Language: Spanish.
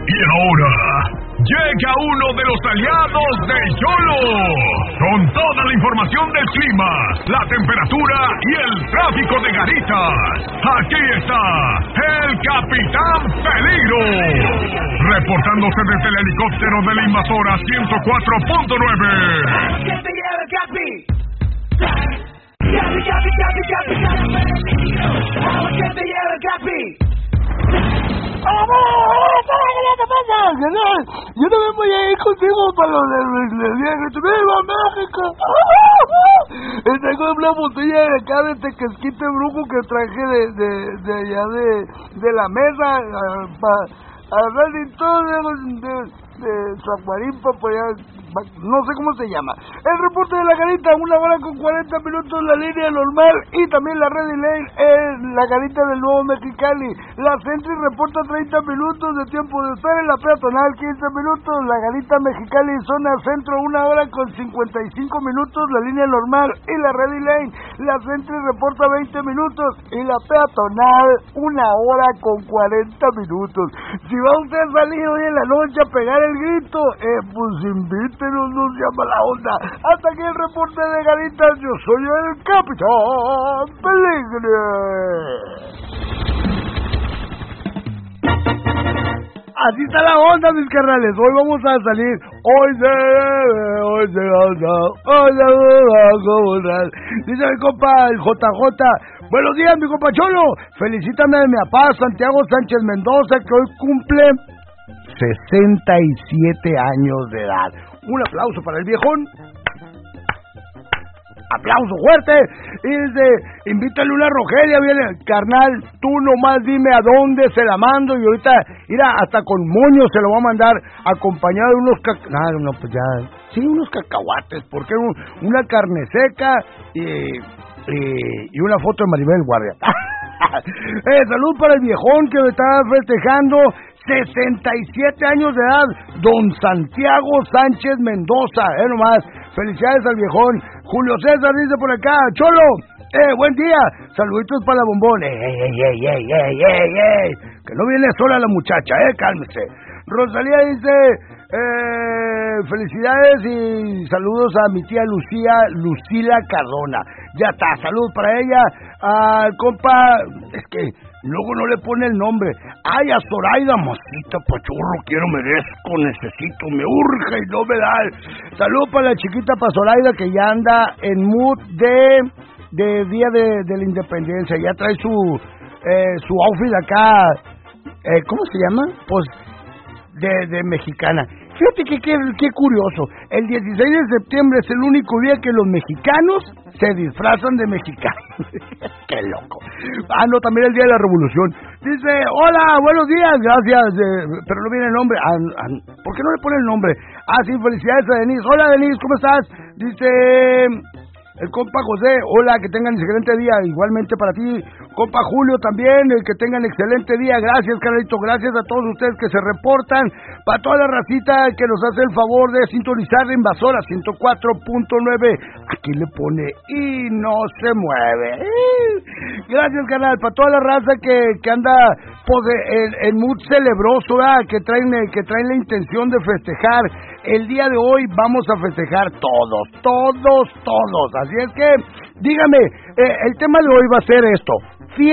Y ahora llega uno de los aliados de YOLO, con toda la información del clima, la temperatura y el tráfico de Garitas. Aquí está el Capitán Peligro, reportándose desde el helicóptero de la invasora 104.9. Yo también voy a ir contigo para los de ¡Viva México! Tengo una botella de acá de tequesquite brujo que traje de allá de la mesa para dar y todo de San Marín para allá. No sé cómo se llama. El reporte de la Garita, 1 hora con 40 minutos la línea normal y también la Ready Lane en la Garita del Nuevo Mexicali. La Sentry reporta 30 minutos de tiempo de estar en la peatonal, 15 minutos. La Garita Mexicali zona centro, 1 hora con 55 minutos la línea normal y la Ready Lane. La Sentry reporta 20 minutos y la peatonal 1 hora con 40 minutos. Si va usted a salir hoy en la noche a pegar el grito, pues invítenos, nos llama la onda. Hasta aquí el reporte de Garitas, yo soy el Capitán Peligro. Así está la onda, mis carnales. Hoy vamos a salir. Dice mi compa, el JJ. Buenos días, mi compa Cholo. Felicítame a mi papá, Santiago Sánchez Mendoza, que hoy cumple 67 años de edad. Un aplauso para el viejón. Aplauso fuerte. Y dice, invítale una Rogelia, viene, carnal, tú nomás dime a dónde se la mando y ahorita, mira, hasta con moño se lo va a mandar acompañado de unos unos cacahuates, porque una carne seca y una foto de Maribel Guardia. Salud para el viejón que me está festejando 67 años de edad, don Santiago Sánchez Mendoza, nomás, felicidades al viejón. Julio César dice por acá, Cholo, buen día, saluditos para la bombón, que no viene sola la muchacha, cálmese. Rosalía dice, felicidades y saludos a mi tía Lucila Cardona. Ya está, salud para ella. Al compa, es que luego no le pone el nombre. Ay, a Zoraida, mosquito, pachurro, quiero, merezco, necesito, me urge y no me da. Salud para la chiquita, para Zoraida, que ya anda en mood de Día de la Independencia. Ya trae su outfit acá, ¿cómo se llama? Pues de mexicana. Fíjate que qué curioso. El 16 de septiembre es el único día que los mexicanos se disfrazan de mexicanos. Qué loco. No, también el día de la Revolución. Dice, hola, buenos días, gracias. Pero no viene el nombre. ¿Por qué no le pone el nombre? Sí, felicidades a Denise. Hola, Denise, ¿cómo estás? Dice el compa José, hola, que tengan excelente día, igualmente para ti, compa Julio también, que tengan excelente día, gracias Carlito, gracias a todos ustedes que se reportan, para toda la racita que nos hace el favor de sintonizar la invasora 104.9, aquí le pone y no se mueve, gracias canal, para toda la raza que anda pues, en mood celebroso, que traen la intención de festejar. El día de hoy vamos a festejar todos. Así es que, dígame, el tema de hoy va a ser esto.